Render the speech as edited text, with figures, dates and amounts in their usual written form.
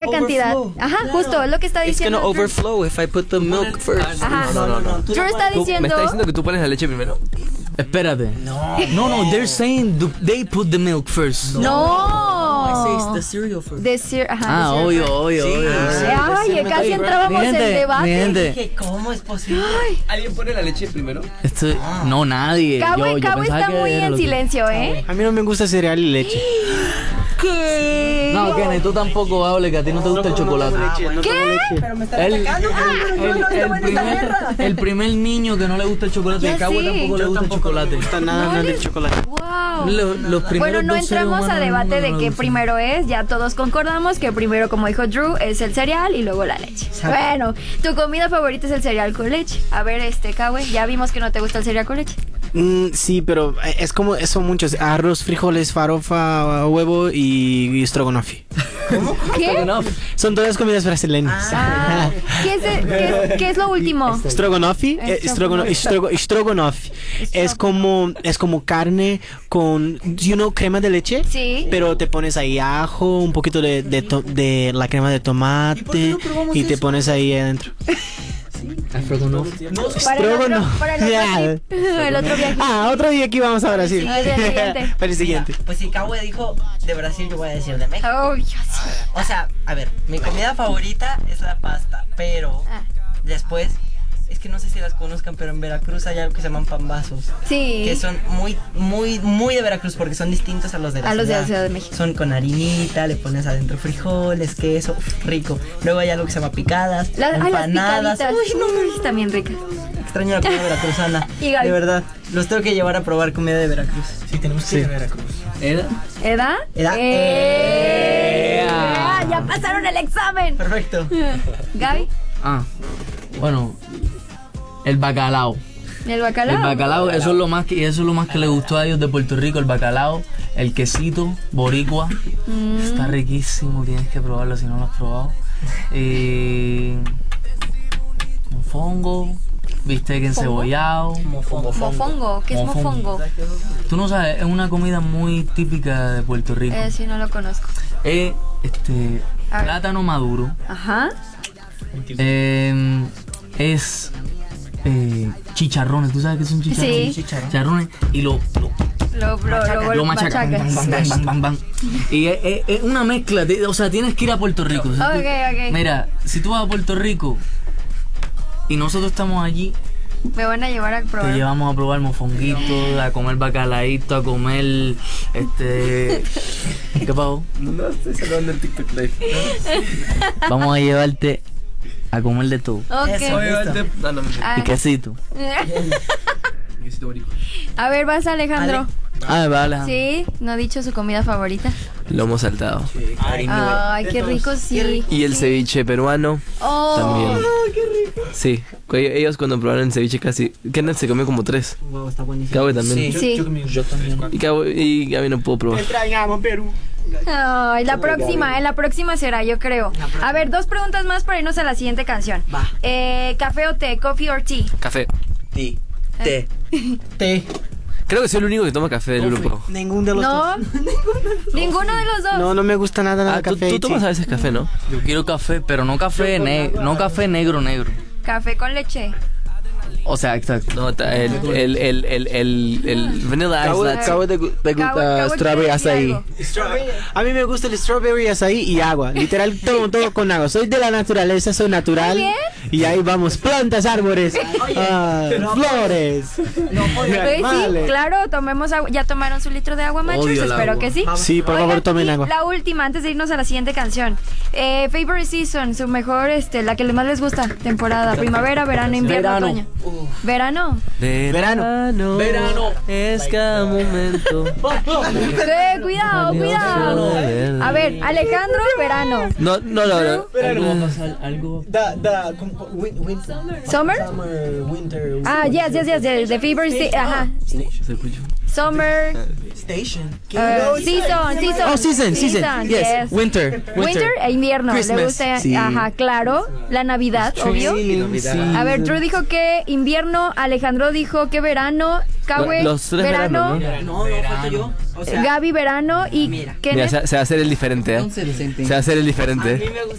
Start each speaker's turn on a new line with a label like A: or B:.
A: cantidad. Ajá, justo, es lo que está
B: It's
A: diciendo.
B: gonna overflow if I put the milk first.
A: Ajá.
C: No.
A: Drew está
B: ¿Me
A: diciendo.
B: está diciendo que tú pones la leche primero?
D: Espérate. No, they're saying they put the milk first.
A: No.
C: The cereal first.
A: Ajá,
D: Obvio.
A: Ay, casi entrábamos en debate.
D: Mi gente,
C: Dije, ¿cómo es posible?
B: ¿Alguien pone la leche primero?
D: no, nadie.
A: Cabo
D: Yo
A: está
D: pensaba que
A: muy
D: era
A: en
D: lo que-
A: silencio, ¿eh?
E: A mí no me gusta cereal y leche.
A: ¿Qué?
D: No, Kenny, tú tampoco hables, que a ti no te gusta el chocolate.
A: ¿Qué?
C: Pero me está
D: El,
C: atacando.
D: el primer niño que no le gusta el chocolate,
A: Ya
D: el Cabo
A: sé.
D: tampoco le gusta el chocolate.
E: No gusta nada del chocolate.
A: Wow.
D: Los primeros
A: Bueno, no
D: dos seres
A: entramos
D: humanos
A: a
D: del
A: debate
D: mundo
A: de
D: no
A: qué
D: le gustan.
A: primero es, ya todos concordamos que primero, como dijo Drew, es el cereal y luego la leche. Bueno, tu comida favorita es el cereal con leche. A ver, Kawe, ya vimos que no te gusta el cereal con leche.
E: Sí, pero es como son muchos: arroz, frijoles, farofa, huevo y stroganoff.
A: ¿Qué?
E: Son todas comidas brasileñas.
A: Ah, ¿qué es lo último?
E: Stroganoff, stroganoff es como carne con, crema de leche.
A: Sí.
E: Pero te pones ahí ajo, un poquito de la crema de tomate y te pones ahí adentro.
A: Para el otro viaje.
E: Otro día aquí vamos a Brasil.
A: Al día siguiente.
E: Para el siguiente.
C: Pues si Cabo dijo de Brasil, yo voy a decir de México.
A: Oh, yo sí.
C: O sea, a ver, mi comida favorita es la pasta, pero después, es que no sé si las conozcan, pero en Veracruz hay algo que se llaman pambazos.
A: Sí.
C: Que son muy de Veracruz porque son distintos a los de la
A: A los de
C: ciudad.
A: la Ciudad de México.
C: Son con harinita, le pones adentro frijoles, queso, rico. Luego hay algo que se llama picadas,
A: Las
C: empanadas.
A: picaditas.
C: Uy, no,
A: Uy, también rica.
C: extraño la comida veracruzana.
A: Y Gaby.
C: De verdad, los tengo que llevar a probar comida de Veracruz.
E: Sí, tenemos que ir a Veracruz.
A: ¿Edad? Ya pasaron el examen.
C: Perfecto.
A: Gaby,
D: Bueno, el bacalao.
A: el bacalao.
D: El bacalao, eso es lo más que le gustó a ellos de Puerto Rico, el bacalao, el quesito boricua. Está riquísimo, tienes que probarlo si no lo has probado. Mofongo, bistec encebollado.
A: Mofongo. ¿Qué es mofongo?
D: Tú no sabes, es una comida muy típica de Puerto Rico.
A: Sí, no lo conozco.
D: Es
A: A ver.
D: plátano maduro.
A: Ajá.
D: Es chicharrones. ¿Tú sabes qué son chicharrones?
A: Sí.
D: Chicharrones y lo machacas.
A: machacas.
D: Bang, bang, bang, bang, bang. Y es una mezcla. O sea, tienes que ir a Puerto Rico. O sea,
A: Ok.
D: mira, si tú vas a Puerto Rico y nosotros estamos allí,
A: Me van a llevar a
D: te
A: probar.
D: llevamos a probar mofonguito, a comer bacalaíto, a comer ¿qué pasó?
B: No, estoy saludando el TikTok Live.
D: Vamos a llevarte a comer de todo.
A: Ok.
C: Eso.
B: No, no me
A: Ah.
D: Y quesito.
B: Quesito boricua.
A: A ver, vas Alejandro.
D: Vale.
A: Sí, no ha dicho su comida favorita.
B: Lomo saltado.
A: Ay, qué rico, sí.
B: Y el ceviche peruano
A: Oh,
B: también. Sí, ellos cuando probaron ceviche casi... Kenneth se comió como 3.
C: Wow, está buenísimo.
B: Gaby también.
A: Sí.
E: Yo también.
B: Y Gaby no pudo probar.
E: Extrañamos Perú.
A: Ay, en la próxima será, yo creo. A ver, 2 preguntas más para irnos a la siguiente canción.
C: Va.
A: ¿Café o té? ¿Coffee or tea?
B: Café.
C: Té.
B: Creo que soy el único que toma café del grupo.
E: Ninguno de los
A: No,
E: dos.
A: ninguno de los dos.
E: No me gusta nada el café.
B: Tú tomas a veces café, ¿no?
D: Yo quiero café, pero no café negro.
A: Café con leche.
D: O sea, exacto.
B: No, el vanilla ice latte.
E: Cabo te
A: Cabo
E: gusta strawberry
A: quiere decir
E: azaí.
A: algo.
E: A mí me gusta el strawberry azaí y agua. Literal, todo con agua. Soy de la naturaleza, soy natural.
A: Muy bien.
E: Y ahí vamos, plantas, árboles, flores.
A: Pues sí,
E: animales.
A: claro, tomemos agua. ¿Ya tomaron su litro de agua, machos?
D: Odio el
A: Espero
D: agua.
A: que sí.
E: Sí, por
A: Oigan,
E: favor, tomen
A: y
E: agua.
A: La última, antes de irnos a la siguiente canción. Favorite season, su mejor, la que más les gusta, temporada, primavera, verano, invierno,
D: Verano.
A: otoño. ¿Verano?
D: Verano.
B: Es cada momento.
A: Cuidado. A ver, Alejandro, verano.
B: No.
D: Algo va a pasar, algo.
A: ¿Summer?
E: Winter.
A: Yes, the favorite season. Ajá.
D: Se escuchó.
A: Summer.
C: Station.
A: Season.
E: Oh, season. Yes. Winter.
A: Winter e invierno. Le
E: Christmas,
A: gusta,
E: sí.
A: ajá, claro. La Navidad, obvio. A ver, Drew dijo que invierno, Alejandro dijo que verano, Kawe,
B: Los tres
A: verano,
B: veranos,
C: No, falta yo. O sea,
A: Gaby, verano y
C: Mira.
B: Mira,
A: Kenneth.
B: se va a hacer el diferente, ¿eh? Se va a hacer el diferente.